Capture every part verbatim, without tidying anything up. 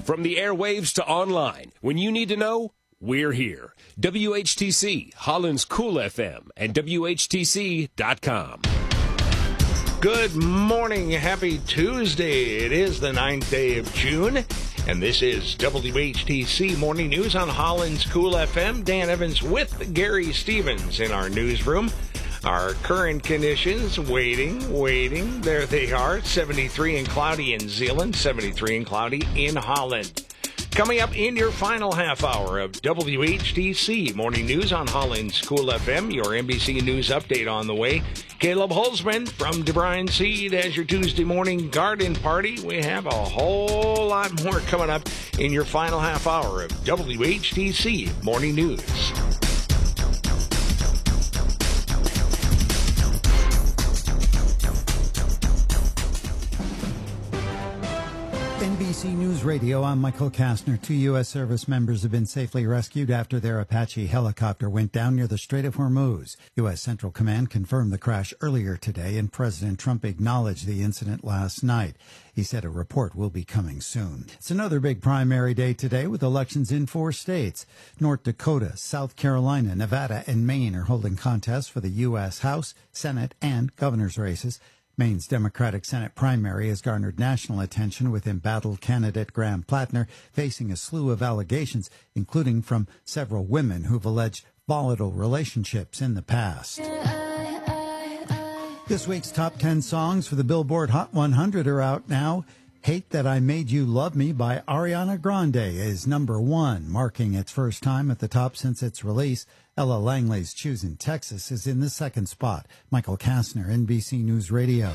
From the airwaves to online, when you need to know, we're here. W H T C, Holland's Cool F M, and W H T C dot com. Good morning. Happy Tuesday. It is the ninth day of June, and this is W H T C Morning News on Holland's Cool F M. Dan Evans with Gary Stevens in our newsroom. Our current conditions, waiting, waiting. There they are, seventy-three and cloudy in Zeeland, seventy-three and cloudy in Holland. Coming up in your final half hour of W H T C Morning News on Holland's Cool F M, your N B C News update on the way. Caleb Holzman from DeBryan Seed as your Tuesday morning garden party. We have a whole lot more coming up in your final half hour of W H T C Morning News. N B C News Radio, I'm Michael Kastner. Two U S service members have been safely rescued after their Apache helicopter went down near the Strait of Hormuz. U S Central Command confirmed the crash earlier today, and President Trump acknowledged the incident last night. He said a report will be coming soon. It's another big primary day today with elections in four states. North Dakota, South Carolina, Nevada, and Maine are holding contests for the U S House, Senate, and governor's races. Maine's Democratic Senate primary has garnered national attention, with embattled candidate Graham Plattner facing a slew of allegations, including from several women who've alleged volatile relationships in the past. This week's top ten songs for the Billboard Hot one hundred are out now. Hate That I Made You Love Me by Ariana Grande is number one, marking its first time at the top since its release. Ella Langley's Choosing Texas is in the second spot. Michael Kastner, N B C News Radio.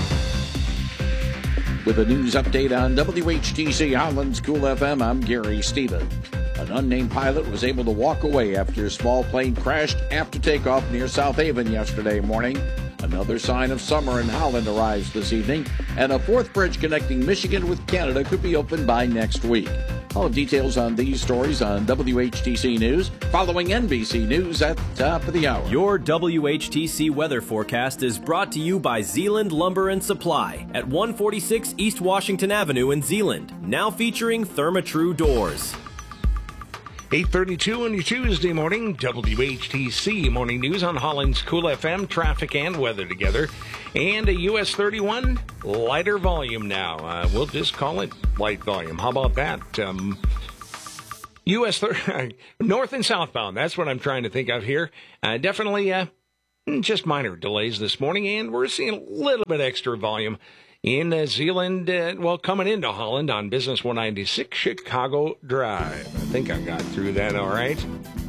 With a news update on W H T C Holland's Cool F M, I'm Gary Stevens. An unnamed pilot was able to walk away after a small plane crashed after takeoff near South Haven yesterday morning. Another sign of summer in Holland arrives this evening, and a fourth bridge connecting Michigan with Canada could be opened by next week. All details on these stories on W H T C News, following N B C News at the top of the hour. Your W H T C weather forecast is brought to you by Zeeland Lumber and Supply at one forty-six East Washington Avenue in Zeeland, now featuring Therma-Tru doors. eight thirty-two on your Tuesday morning, W H T C Morning News on Holland's Cool F M, traffic and weather together. And a U S thirty-one, lighter volume now. Uh, we'll just call it light volume. How about that? Um, U S thirty, north and southbound, that's what I'm trying to think of here. Uh, definitely uh, just minor delays this morning, and we're seeing a little bit extra volume in uh, Zeeland, uh, well, coming into Holland on Business one ninety-six Chicago Drive. I think I got through that all right.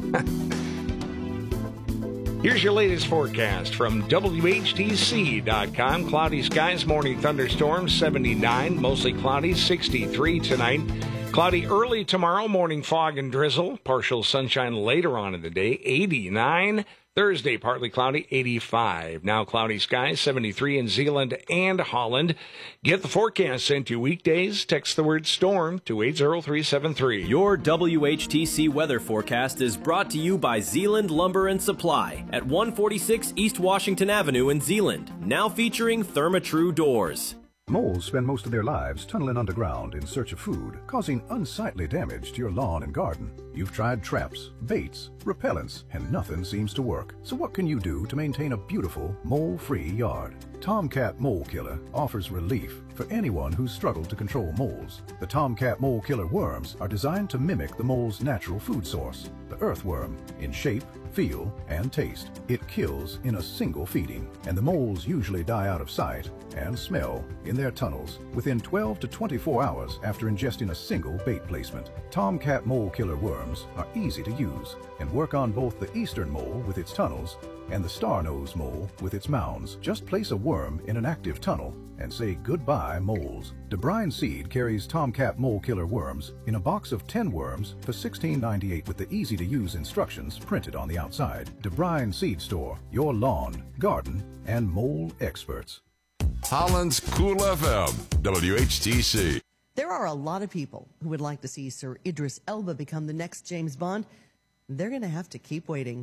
Here's your latest forecast from W H T C dot com. Cloudy skies, morning thunderstorms, seventy-nine, mostly cloudy, sixty-three tonight. Cloudy early tomorrow, morning fog and drizzle, partial sunshine later on in the day, eighty-nine. Thursday, partly cloudy, eighty-five. Now cloudy skies, seventy-three in Zeeland and Holland. Get the forecast sent to you weekdays. Text the word storm to eight zero three seven three. Your W H T C weather forecast is brought to you by Zeeland Lumber and Supply at one forty-six East Washington Avenue in Zeeland, now featuring Therma-Tru doors. Moles spend most of their lives tunneling underground in search of food, causing unsightly damage to your lawn and garden. You've tried traps, baits, repellents, and nothing seems to work. So what can you do to maintain a beautiful, mole-free yard? Tomcat Mole Killer offers relief for anyone who's struggled to control moles. The Tomcat Mole Killer worms are designed to mimic the mole's natural food source, the earthworm, in shape, feel, and taste. It kills in a single feeding, and the moles usually die out of sight and smell in their tunnels within twelve to twenty-four hours after ingesting a single bait placement. Tomcat Mole Killer worms are easy to use and work on both the eastern mole with its tunnels and the star-nosed mole with its mounds. Just place a worm in an active tunnel and say goodbye moles. DeBryan Seed carries Tomcat Mole Killer worms in a box of ten worms for sixteen ninety-eight with the easy-to-use instructions printed on the outside. DeBryan Seed Store, your lawn, garden, and mole experts. Holland's Cool F M, W H T C. There are a lot of people who would like to see Sir Idris Elba become the next James Bond. They're going to have to keep waiting.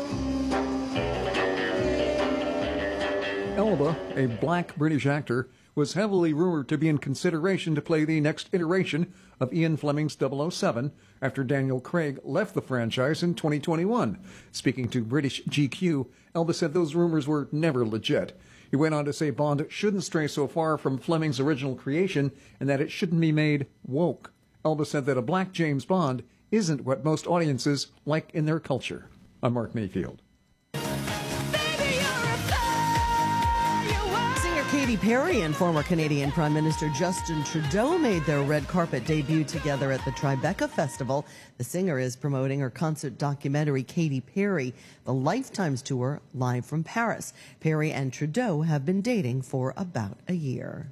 Elba, a black British actor, was heavily rumored to be in consideration to play the next iteration of Ian Fleming's double oh seven after Daniel Craig left the franchise in twenty twenty-one. Speaking to British G Q, Elba said those rumors were never legit. He went on to say Bond shouldn't stray so far from Fleming's original creation and that it shouldn't be made woke. Elba said that a black James Bond isn't what most audiences like in their culture. I'm Mark Mayfield. Katy Perry and former Canadian Prime Minister Justin Trudeau made their red carpet debut together at the Tribeca Festival. The singer is promoting her concert documentary, Katy Perry, the Lifetimes Tour, live from Paris. Perry and Trudeau have been dating for about a year.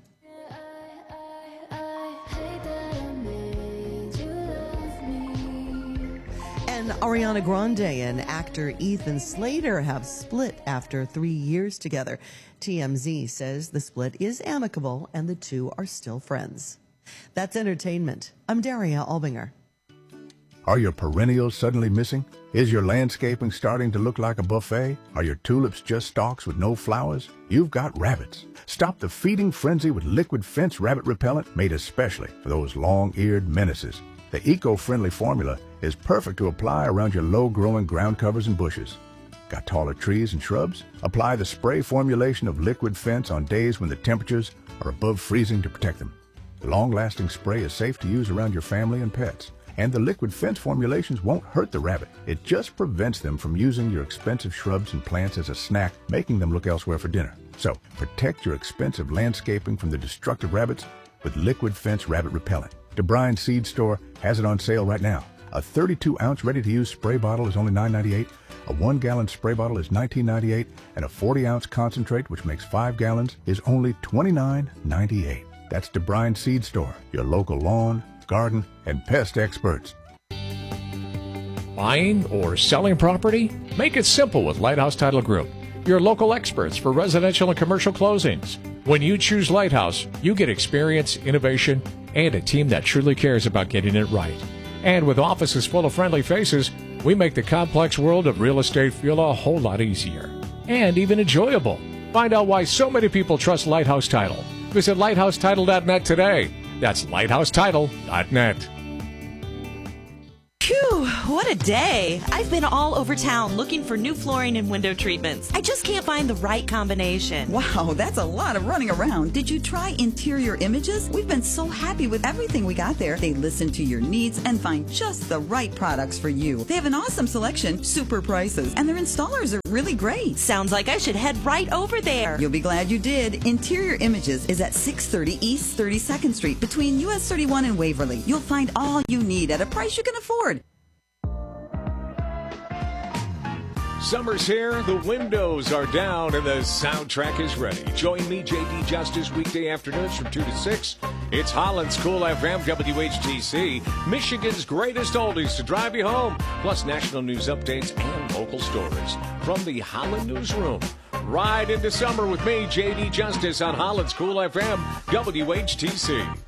And Ariana Grande and actor Ethan Slater have split after three years together. T M Z says the split is amicable and the two are still friends. That's entertainment. I'm Daria Albinger. Are your perennials suddenly missing? Is your landscaping starting to look like a buffet? Are your tulips just stalks with no flowers? You've got rabbits. Stop the feeding frenzy with Liquid Fence Rabbit Repellent, made especially for those long-eared menaces. The eco-friendly formula is perfect to apply around your low-growing ground covers and bushes. Got taller trees and shrubs? Apply the spray formulation of Liquid Fence on days when the temperatures are above freezing to protect them. The long-lasting spray is safe to use around your family and pets. And the Liquid Fence formulations won't hurt the rabbit. It just prevents them from using your expensive shrubs and plants as a snack, making them look elsewhere for dinner. So, protect your expensive landscaping from the destructive rabbits with Liquid Fence Rabbit Repellent. DeBryan Seed Store has it on sale right now. A thirty-two ounce ready-to-use spray bottle is only nine ninety-eight, a one gallon spray bottle is nineteen ninety-eight, and a forty ounce concentrate, which makes five gallons, is only twenty-nine ninety-eight. That's DeBryan Seed Store, your local lawn, garden, and pest experts. Buying or selling property? Make it simple with Lighthouse Title Group, your local experts for residential and commercial closings. When you choose Lighthouse, you get experience, innovation, and a team that truly cares about getting it right. And with offices full of friendly faces, we make the complex world of real estate feel a whole lot easier and even enjoyable. Find out why so many people trust Lighthouse Title. Visit lighthouse title dot net today. That's lighthouse title dot net. Phew, what a day. I've been all over town looking for new flooring and window treatments. I just can't find the right combination. Wow, that's a lot of running around. Did you try Interior Images? We've been so happy with everything we got there. They listen to your needs and find just the right products for you. They have an awesome selection, super prices, and their installers are really great. Sounds like I should head right over there. You'll be glad you did. Interior Images is at six thirty East thirty-second Street between U S thirty-one and Waverly. You'll find all you need at a price you can afford. Summer's here, the windows are down, and the soundtrack is ready. Join me, J D Justice, weekday afternoons from two to six. It's Holland's Cool F M, W H T C, Michigan's greatest oldies to drive you home, plus national news updates and local stories from the Holland Newsroom. Ride into summer with me, J D Justice, on Holland's Cool F M, W H T C.